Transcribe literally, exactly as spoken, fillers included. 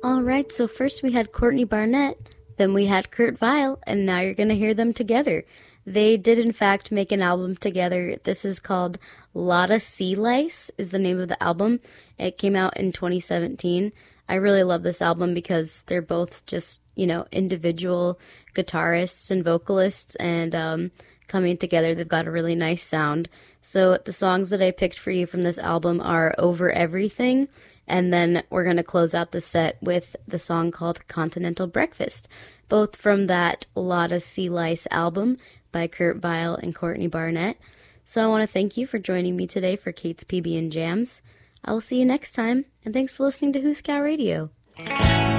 All right, so first we had Courtney Barnett, then we had Kurt Vile, and now you're going to hear them together. They did, in fact, make an album together. This is called Lotta Sea Lice, is the name of the album. It came out in twenty seventeen. I really love this album because they're both just, you know, individual guitarists and vocalists, and um, coming together, they've got a really nice sound. So the songs that I picked for you from this album are Over Everything, and then we're going to close out the set with the song called Continental Breakfast, both from that Lotta Sea Lice album by Kurt Vile and Courtney Barnett. So I want to thank you for joining me today for Kate's P B and Jams. I will see you next time, and thanks for listening to Who's Cow Radio.